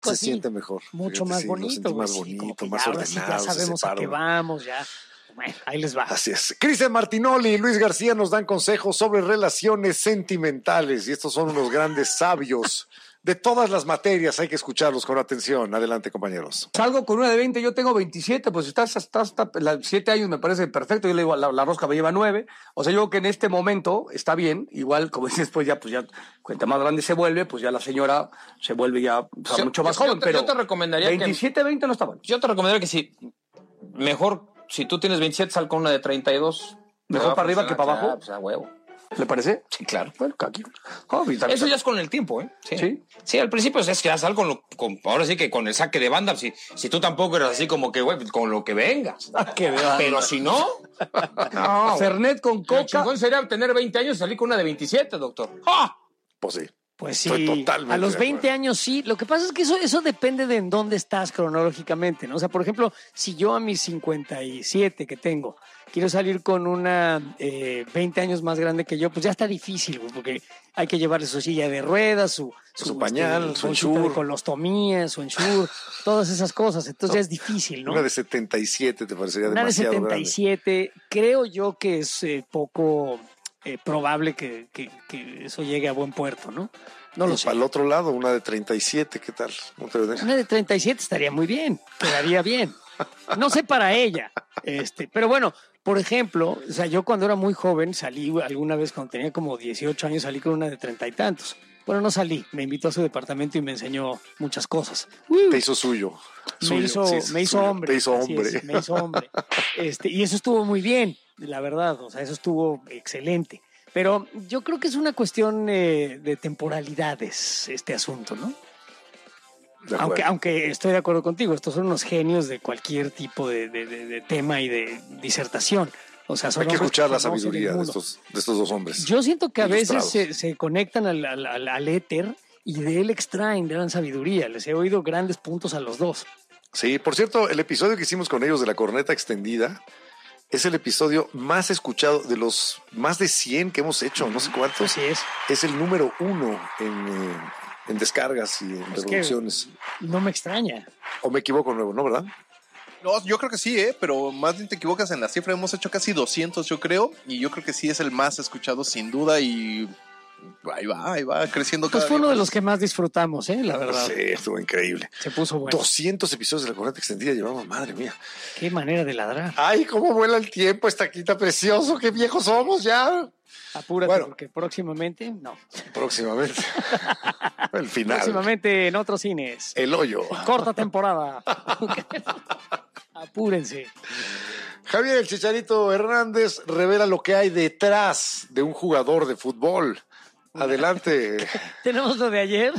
Se así, siente mejor. mucho más bonito. Más Sí, bonito, sí, más ahora sí ordenado. ya sabemos a qué vamos, ya. Bueno, ahí les va. Así es. Cristian Martinoli y Luis García nos dan consejos sobre relaciones sentimentales y estos son unos grandes sabios de todas las materias. Hay que escucharlos con atención. Adelante, compañeros. Salgo con una de 20, yo tengo 27, pues estás 7 años me parece perfecto. Yo le digo, la rosca me lleva 9. O sea, yo creo que en este momento está bien. Igual, como dices, pues ya, cuenta más grande se vuelve, pues ya la señora se vuelve ya mucho más joven. Pero yo te recomendaría 27, 20 no está bueno. Yo te recomendaría que si mejor, si tú tienes 27, sal con una de 32. Mejor para arriba que para abajo. Pues a huevo. ¿Le parece? Sí, claro. Bueno, aquí. Eso ya es con el tiempo, ¿eh? Sí, al principio es que ya sal ahora sí que con el saque de banda, si tú tampoco eres así como que, güey, con lo que vengas. Pero si no, no. Fernet con Lo coca. chingón sería tener 20 años y salir con una de 27, doctor. ¡Ah! Pues sí. Pues sí, Estoy totalmente a los de 20 acuerdo. años sí. Lo que pasa es que eso depende de en dónde estás cronológicamente, ¿no? O sea, por ejemplo, si yo a mis 57 que tengo quiero salir con una 20 años más grande que yo, pues ya está difícil, güey, porque hay que llevarle su silla de ruedas, su pañal, su bolsita de ensure. colostomía, su ensure, todas esas cosas. Entonces ya es difícil, ¿no? Una de 77 te parecería Una de demasiado 77, creo yo que es poco probable que eso llegue a buen puerto, ¿no? No lo y sé. para el otro lado, una de 37, ¿qué tal? ¿No te ves? Una de 37 estaría muy bien, quedaría bien. No sé para ella, pero bueno, por ejemplo, o sea, yo cuando era muy joven salí alguna vez cuando tenía como 18 años, salí con una de 30 y tantos. Bueno, no salí, me invitó a su departamento y me enseñó muchas cosas. Te hizo suyo. Me hizo hombre. Te hizo así hombre. es, me hizo hombre. Y eso estuvo muy bien, la verdad, o sea, eso estuvo excelente. Pero yo creo que es una cuestión de temporalidades este asunto, ¿no? Aunque estoy de acuerdo contigo, estos son unos genios de cualquier tipo de tema y de disertación. O sea, son hay que hombres escuchar la conocen el sabiduría de mundo. estos dos hombres. Yo siento que a ilustrados. veces se conectan al éter y de él extraen gran sabiduría. Les he oído grandes puntos a los dos. Sí, por cierto, el episodio que hicimos con ellos de la corneta extendida es el episodio más escuchado de los más de 100 que hemos hecho, no sé cuántos. Así es. Es el número 1 en descargas y en reproducciones. No me extraña. O me equivoco nuevo, ¿no, verdad? No, yo creo que sí, pero más bien te equivocas en la cifra. Hemos hecho casi 200, yo creo, y yo creo que sí es el más escuchado sin duda y ahí va creciendo cada Pues fue día uno de más. los que más disfrutamos, la verdad. Sí, estuvo increíble. Se puso bueno. 200 episodios de la corneta extendida llevamos, madre mía. Qué manera de ladrar. Ay, cómo vuela el tiempo, esta quita precioso, qué viejos somos ya. Apúrate, Bueno. porque próximamente, no. Próximamente. El final. Próximamente en otros cines. El hoyo. Corta temporada. Apúrense. Javier el Chicharito Hernández revela lo que hay detrás de un jugador de fútbol. Adelante. Tenemos lo de ayer.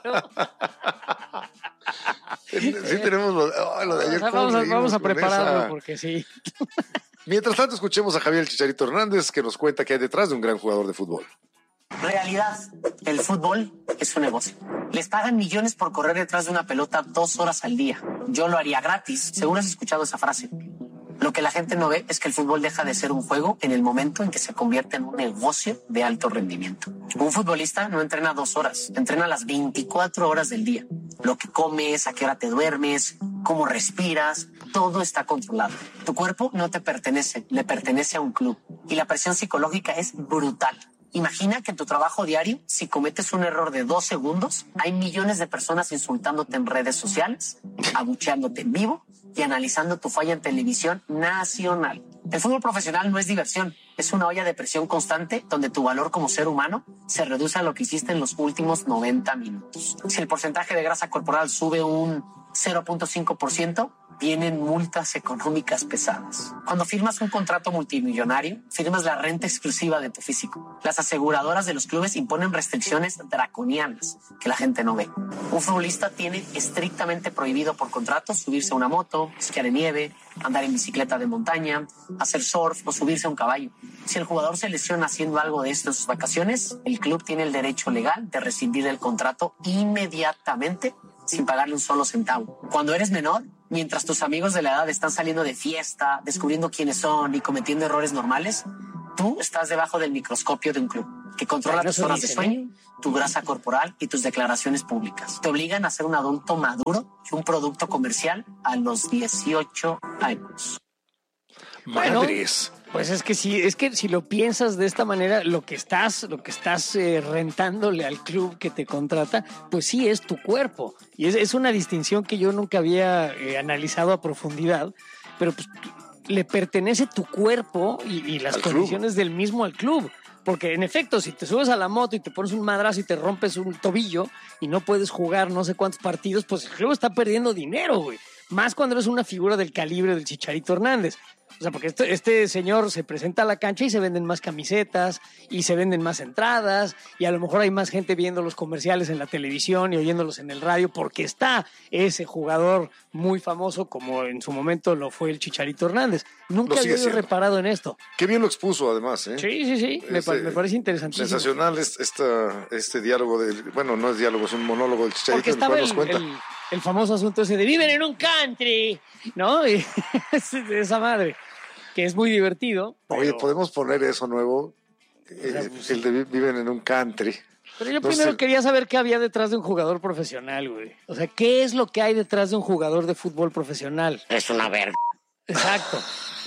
Sí tenemos lo de ayer. Vamos a prepararlo porque sí. Mientras tanto, escuchemos a Javier el Chicharito Hernández que nos cuenta que hay detrás de un gran jugador de fútbol. Realidad, el fútbol es un negocio. Les pagan millones por correr detrás de una pelota 2 horas al día. Yo lo haría gratis. Seguro has escuchado esa frase. Lo que la gente no ve es que el fútbol deja de ser un juego en el momento en que se convierte en un negocio de alto rendimiento. Un futbolista no entrena 2 horas, entrena las 24 horas del día. Lo que comes, a qué hora te duermes, cómo respiras, todo está controlado. Tu cuerpo no te pertenece, le pertenece a un club. Y la presión psicológica es brutal. Imagina que en tu trabajo diario, si cometes un error de 2 segundos, hay millones de personas insultándote en redes sociales, abucheándote en vivo y analizando tu falla en televisión nacional. El fútbol profesional no es diversión, es una olla de presión constante donde tu valor como ser humano se reduce a lo que hiciste en los últimos 90 minutos. Si el porcentaje de grasa corporal sube un 0.5%, vienen multas económicas pesadas. Cuando firmas un contrato multimillonario, firmas la renta exclusiva de tu físico. Las aseguradoras de los clubes imponen restricciones draconianas que la gente no ve. Un futbolista tiene estrictamente prohibido por contrato subirse a una moto, esquiar en nieve, andar en bicicleta de montaña, hacer surf o subirse a un caballo. Si el jugador se lesiona haciendo algo de esto en sus vacaciones, el club tiene el derecho legal de rescindir el contrato inmediatamente sin pagarle un solo centavo. Cuando eres menor, mientras tus amigos de la edad están saliendo de fiesta, descubriendo quiénes son y cometiendo errores normales, Tú estás debajo del microscopio de un club que controla tus horas de sueño, tu grasa corporal y tus declaraciones públicas. Te obligan a ser un adulto maduro y un producto comercial a los 18 años. Madres. Bueno, pues es que si lo piensas de esta manera, lo que estás rentándole al club que te contrata, pues sí es tu cuerpo. Y es una distinción que yo nunca había analizado a profundidad, pero pues le pertenece tu cuerpo y las condiciones del mismo al club. Porque en efecto, si te subes a la moto y te pones un madrazo y te rompes un tobillo y no puedes jugar no sé cuántos partidos, pues el club está perdiendo dinero, güey. Más cuando eres una figura del calibre del Chicharito Hernández. O sea, porque este señor se presenta a la cancha y se venden más camisetas y se venden más entradas y a lo mejor hay más gente viendo los comerciales en la televisión y oyéndolos en el radio porque está ese jugador muy famoso como en su momento lo fue el Chicharito Hernández. Nunca había reparado en esto. Qué bien lo expuso además, ¿eh? Sí. Me parece interesantísimo. Sensacional este diálogo bueno, no es diálogo, es un monólogo del Chicharito. Porque estaba el famoso asunto ese de viven en un country, ¿no? Y esa madre, que es muy divertido. Pero... Oye, ¿podemos poner eso nuevo? El de viven en un country. Pero yo primero quería saber qué había detrás de un jugador profesional, güey. O sea, ¿qué es lo que hay detrás de un jugador de fútbol profesional? Es una verga. Exacto.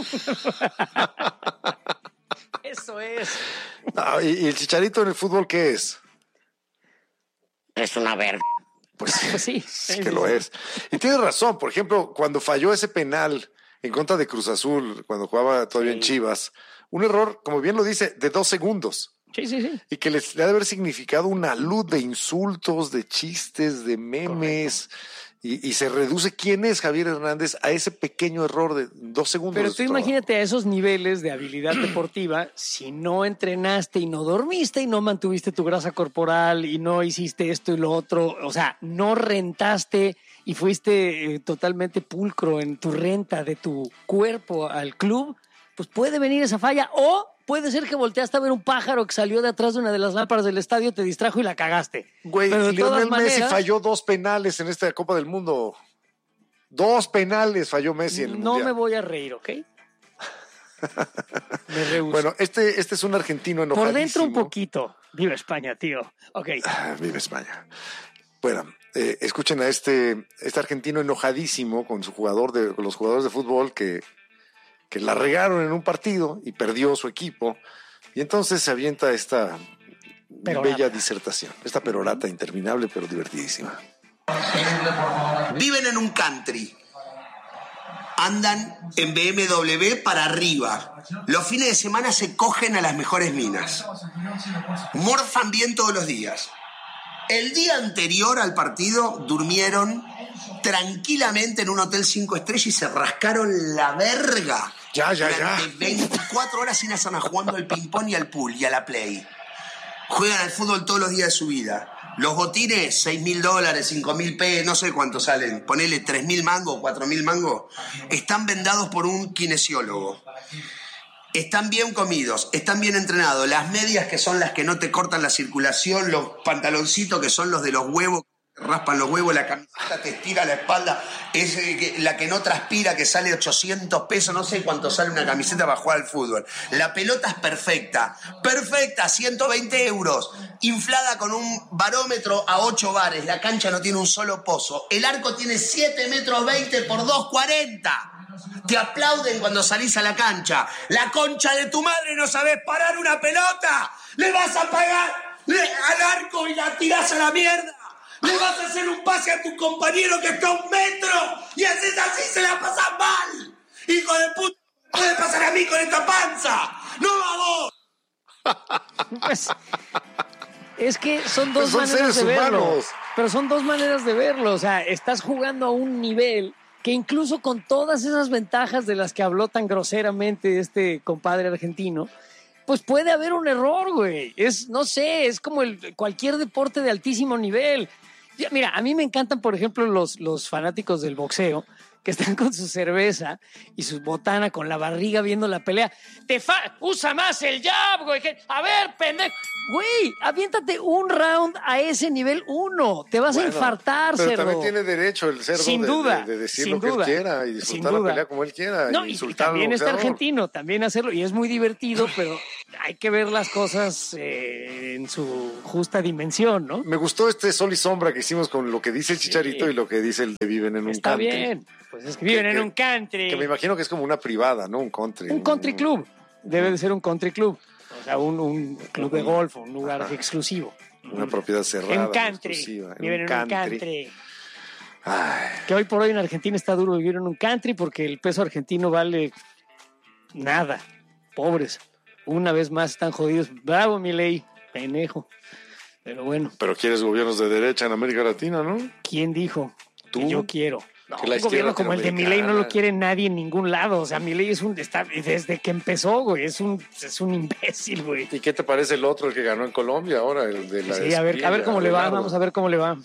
Eso es. No, ¿y el Chicharito en el fútbol qué es? Es una verga. Pues sí. Es que lo es. Y tienes razón, por ejemplo, cuando falló ese penal en contra de Cruz Azul, cuando jugaba todavía en Chivas, un error, como bien lo dice, de 2 segundos. Sí. Y que le ha de haber significado una luz de insultos, de chistes, de memes. Y se reduce quién es Javier Hernández a ese pequeño error de 2 segundos. Pero tú imagínate a esos niveles de habilidad deportiva, si no entrenaste y no dormiste y no mantuviste tu grasa corporal y no hiciste esto y lo otro, o sea, no rentaste y fuiste totalmente pulcro en tu renta de tu cuerpo al club, pues puede venir esa falla o puede ser que volteaste a ver un pájaro que salió de atrás de una de las lámparas del estadio, te distrajo y la cagaste. Güey, Lionel Messi falló 2 penales en esta Copa del Mundo. 2 penales falló Messi en el Mundial. No me voy a reír, ¿ok? Me rehuso. Bueno, este es un argentino enojadísimo. Por dentro un poquito. Viva España, tío. Ok. Viva España. Bueno, escuchen a este argentino enojadísimo con los jugadores de fútbol que la regaron en un partido y perdió su equipo. Y entonces se avienta esta bella disertación, esta perorata interminable pero divertidísima. Viven en un country. Andan en BMW para arriba. Los fines de semana se cogen a las mejores minas. Morfan bien todos los días. El día anterior al partido durmieron tranquilamente en un hotel 5 estrellas y se rascaron la verga. Ya. 24 horas sin hacer nada, jugando al ping-pong y al pool y a la play. Juegan al fútbol todos los días de su vida. Los botines, $6.000, $5.000, no sé cuánto salen. Ponele 3.000 mangos, 4.000 mangos. Están vendados por un kinesiólogo. Están bien comidos, están bien entrenados. Las medias, que son las que no te cortan la circulación, los pantaloncitos, que son los de los huevos, raspan los huevos, la camiseta te estira la espalda, es la que no transpira, que sale 800 pesos, no sé cuánto sale una camiseta para jugar al fútbol. La pelota es perfecta, 120 euros, inflada con un barómetro a 8 bares, la cancha no tiene un solo pozo, el arco tiene 7,20 metros por 2,40. Te aplauden cuando salís a la cancha. La concha de tu madre, no sabés parar una pelota. Le vas a pagar al arco y la tirás a la mierda. Le vas a hacer un pase a tu compañero que está a 1 metro y haces así, se la pasás mal. Hijo de puta, ¿qué puede pasar a mí con esta panza? ¡No a vos! Pues, es que son dos maneras de verlo. Humanos. Pero son 2 maneras de verlo. O sea, estás jugando a un nivel que incluso con todas esas ventajas de las que habló tan groseramente este compadre argentino, pues puede haber un error, güey. No sé, es como cualquier deporte de altísimo nivel. Mira, a mí me encantan, por ejemplo, los fanáticos del boxeo, que están con su cerveza y su botana con la barriga viendo la pelea. Usa más el jab, güey. A ver, pendejo. Güey, aviéntate un round a ese nivel 1. Te vas a infartar, pero cerdo. también tiene derecho el cerdo sin duda, de decir sin lo que duda, él quiera y disfrutar la pelea como él quiera. No, y también está argentino, también hacerlo. Y es muy divertido, pero hay que ver las cosas en su justa dimensión, ¿no? Me gustó este sol y sombra que hicimos con lo que dice el Chicharito y lo que dice el de viven en un está country. Está bien, pues es que viven en un country. Que me imagino que es como una privada, ¿no? Un country. Un country club. Debe de ser un country club. O sea, un club de golf, un lugar exclusivo. Una propiedad cerrada. En country. Exclusiva. Viven en un country. Ay. Que hoy por hoy en Argentina está duro vivir en un country porque el peso argentino vale nada. Pobres. Una vez más están jodidos. Bravo, Milei. Penejo. Pero bueno. Pero quieres gobiernos de derecha en América Latina, ¿no? ¿Quién dijo? ¿Tú? Que yo quiero. No, que la un gobierno como el de Milei no lo quiere nadie en ningún lado. O sea, Milei desde que empezó, güey, es un imbécil, güey. ¿Y qué te parece el otro, el que ganó en Colombia ahora, el de la Sí, a ver cómo le va, vamos a ver cómo le va.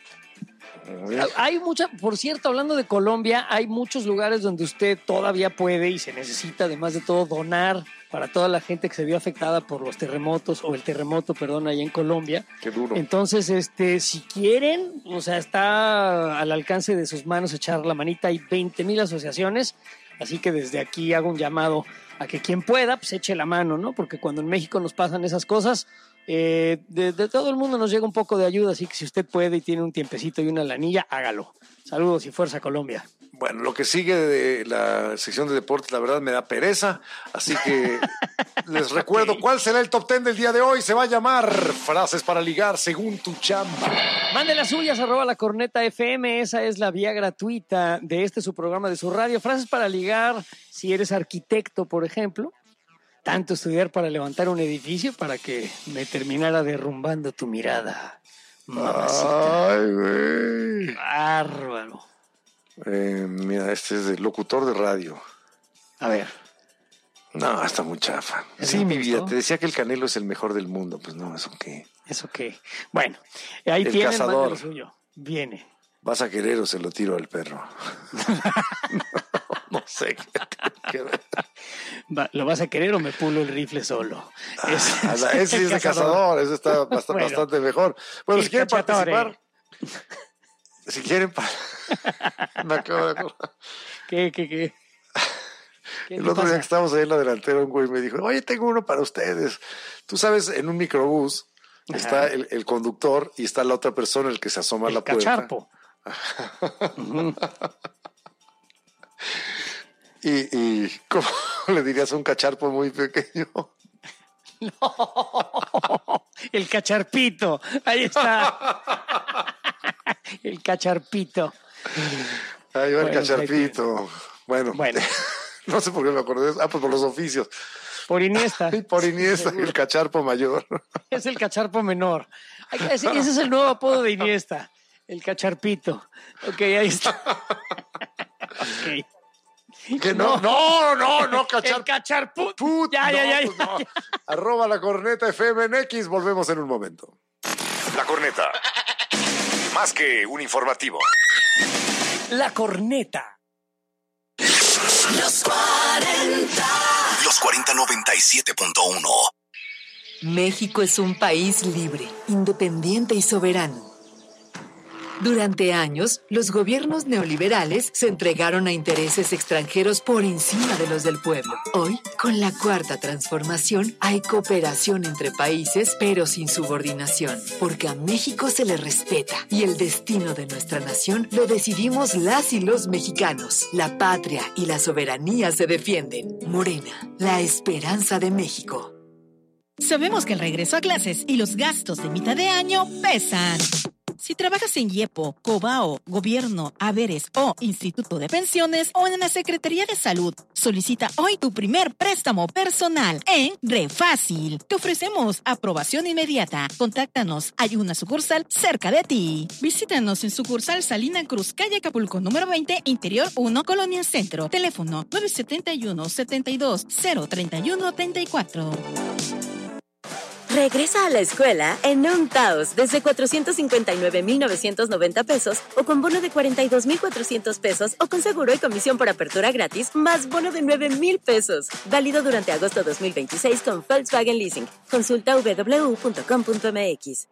Hay por cierto, hablando de Colombia, hay muchos lugares donde usted todavía puede y se necesita, además de todo, donar para toda la gente que se vio afectada por los terremotos, o el terremoto, perdón, allá en Colombia. Qué duro. Entonces, si quieren, o sea, está al alcance de sus manos echar la manita. Hay 20,000 asociaciones, así que desde aquí hago un llamado a que quien pueda, pues eche la mano, ¿no? Porque cuando en México nos pasan esas cosas, de todo el mundo nos llega un poco de ayuda, así que si usted puede y tiene un tiempecito y una lanilla, hágalo. Saludos y fuerza, Colombia. Bueno, lo que sigue de la sección de deportes, la verdad me da pereza, así que les recuerdo cuál será el top 10 del día de hoy. Se va a llamar Frases para ligar según tu chamba. Mande las suyas, @lacorneta_FM, esa es la vía gratuita de su programa de su radio. Frases para ligar, si eres arquitecto, por ejemplo. Tanto estudiar para levantar un edificio para que me terminara derrumbando tu mirada, mamacita. Ay, güey. Bárbaro. Mira, este es de locutor de radio. A ver. No, está muy chafa. Sí, mi vida, te decía que el Canelo es el mejor del mundo. Pues no, ¿eso qué? ¿Eso qué? Bueno, ahí tienen, mande lo suyo. Viene. ¿Vas a querer o se lo tiro al perro? No sé. ¿Lo vas a querer o me pulo el rifle solo? Ese es de cazador, eso está bastante mejor. Bueno, si quieren participar... Si quieren... Me acabo de acordar. ¿Qué? El otro día que estábamos ahí en la delantera, un güey me dijo, oye, tengo uno para ustedes. Tú sabes, en un microbús está el conductor y está la otra persona, el que se asoma a la puerta. Cacharpo. ¿Y cómo le dirías a un cacharpo muy pequeño? No, el cacharpito. Ahí está. El cacharpito. Ahí va el cacharpito. Bueno. No sé por qué me acordé. Pues por los oficios. Por Iniesta. Por Iniesta, el cacharpo mayor. Es el cacharpo menor. Ese es el nuevo apodo de Iniesta. El cacharpito. Ok, ahí está. Ok. Que no, cacharpo. El cacharput. Ya. Pues no. @lacorneta_FM en X. Volvemos en un momento. La Corneta. Más que un informativo. La Corneta. Los 40. Los 40 97.1. México es un país libre, independiente y soberano. Durante años, los gobiernos neoliberales se entregaron a intereses extranjeros por encima de los del pueblo. Hoy, con la Cuarta Transformación, hay cooperación entre países, pero sin subordinación, porque a México se le respeta y el destino de nuestra nación lo decidimos las y los mexicanos. La patria y la soberanía se defienden. Morena, la esperanza de México. Sabemos que el regreso a clases y los gastos de mitad de año pesan. Si trabajas en IEPO, COBAO, Gobierno, Haberes o Instituto de Pensiones o en la Secretaría de Salud, solicita hoy tu primer préstamo personal en Refácil. Te ofrecemos aprobación inmediata. Contáctanos, hay una sucursal cerca de ti. Visítanos en sucursal Salina Cruz, calle Acapulco, número 20, Interior 1, Colonia Centro. Teléfono 971-72-031-34. Regresa a la escuela en un Taos desde 459,990 pesos o con bono de 42,400 pesos o con seguro y comisión por apertura gratis más bono de 9,000 pesos. Válido durante agosto 2026 con Volkswagen Leasing. Consulta www.com.mx.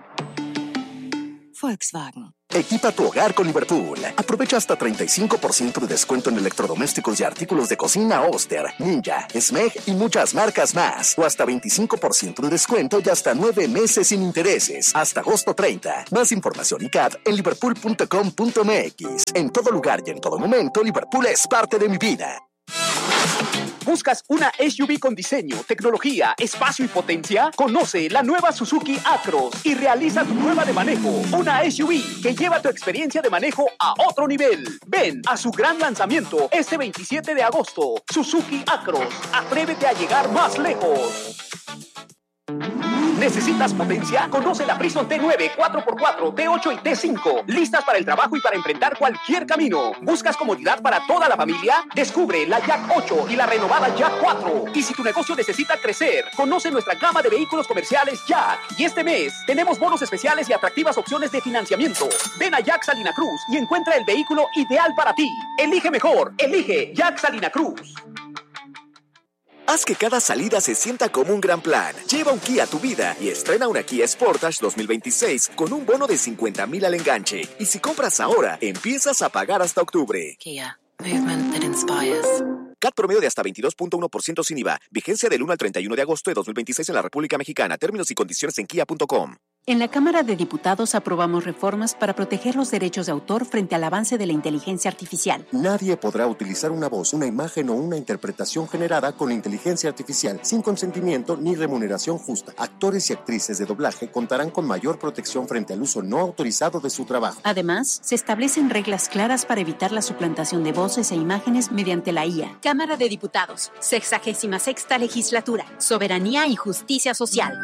Volkswagen. Equipa tu hogar con Liverpool. Aprovecha hasta 35% de descuento en electrodomésticos y artículos de cocina Oster, Ninja, Smeg y muchas marcas más. O hasta 25% de descuento y hasta 9 meses sin intereses. Hasta agosto 30. Más información y CAD en liverpool.com.mx. En todo lugar y en todo momento, Liverpool es parte de mi vida. ¿Buscas una SUV con diseño, tecnología, espacio y potencia? Conoce la nueva Suzuki Acros y realiza tu prueba de manejo. Una SUV que lleva tu experiencia de manejo a otro nivel. Ven a su gran lanzamiento este 27 de agosto. Suzuki Acros. Atrévete a llegar más lejos. ¿Necesitas potencia? Conoce la Prison T9, 4x4, T8 y T5. Listas para el trabajo y para enfrentar cualquier camino. ¿Buscas comodidad para toda la familia? Descubre la Jack 8 y la renovada Jack 4. Y si tu negocio necesita crecer, conoce nuestra gama de vehículos comerciales Jack. Y este mes tenemos bonos especiales y atractivas opciones de financiamiento. Ven a Jack Salina Cruz y encuentra el vehículo ideal para ti. Elige mejor. Elige Jack Salina Cruz. Haz que cada salida se sienta como un gran plan. Lleva un Kia a tu vida y estrena una Kia Sportage 2026 con un bono de 50,000 al enganche. Y si compras ahora, empiezas a pagar hasta octubre. Kia. Movement that inspires. CAT promedio de hasta 22.1% sin IVA. Vigencia del 1 al 31 de agosto de 2026 en la República Mexicana. Términos y condiciones en kia.com. En la Cámara de Diputados aprobamos reformas para proteger los derechos de autor frente al avance de la inteligencia artificial. Nadie podrá utilizar una voz, una imagen o una interpretación generada con inteligencia artificial sin consentimiento ni remuneración justa. Actores y actrices de doblaje contarán con mayor protección frente al uso no autorizado de su trabajo. Además, se establecen reglas claras para evitar la suplantación de voces e imágenes mediante la IA. Cámara de Diputados, 66ª Legislatura, Soberanía y Justicia Social.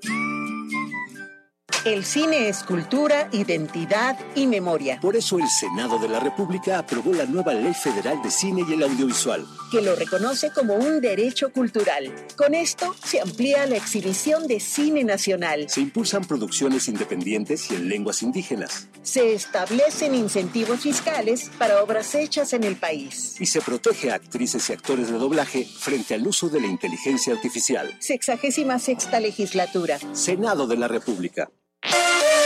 El cine es cultura, identidad y memoria. Por eso el Senado de la República aprobó la nueva Ley Federal de Cine y el Audiovisual, que lo reconoce como un derecho cultural. Con esto se amplía la exhibición de cine nacional. Se impulsan producciones independientes y en lenguas indígenas. Se establecen incentivos fiscales para obras hechas en el país. Y se protege a actrices y actores de doblaje frente al uso de la inteligencia artificial. 66ª Legislatura. Senado de la República.